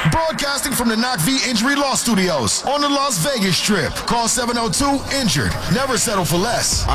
Broadcasting from the Knock V Injury Law Studios on the Las Vegas Strip. Call 702-INJURED. Never settle for less.